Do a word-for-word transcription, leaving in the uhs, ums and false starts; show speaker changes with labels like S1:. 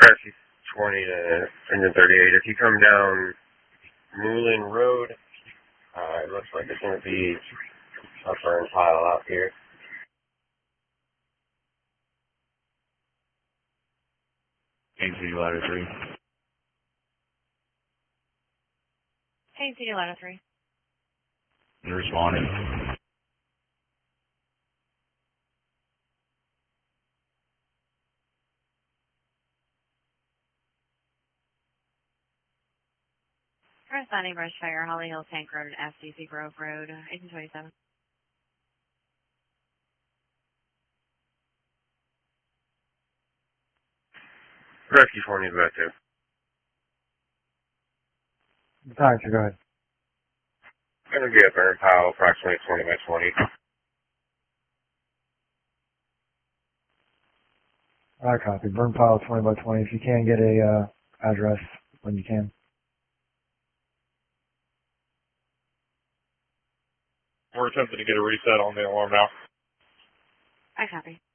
S1: Rescue twenty to engine thirty-eight. If you come down Moulin Road, uh, it looks like it's going to be a burn pile out here.
S2: Haines City Ladder three.
S3: Haines City Ladder three.
S2: You're responding.
S3: Corresponding brush fire, Holly Hill Tank Road and F C C Grove Road, eighteen twenty-seven.
S1: Rescue twenty is back there.
S4: Alright, so go ahead.
S1: Going to be a burn pile approximately twenty by twenty.
S4: Alright, copy. Burn pile twenty by twenty. If you can get a uh, address when you can.
S5: We're attempting to get a reset on the alarm now.
S3: I copy.